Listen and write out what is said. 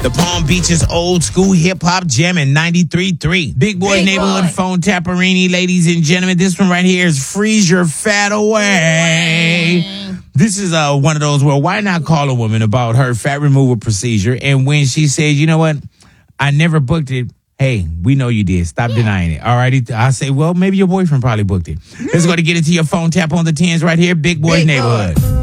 The Palm Beaches old school hip hop jamming 93.3. Big Boy Neighborhood Phone Tapperini, ladies and gentlemen. This one right here is Freeze Your Fat Away. This is one of those where why not call a woman about her fat removal procedure, and when she says, you know what, I never booked it. Hey, we know you did. Stop denying it. All righty. I say, well, maybe your boyfriend probably booked it. Let's go to get into your phone tap on the 10s right here. Big Boy Neighborhood.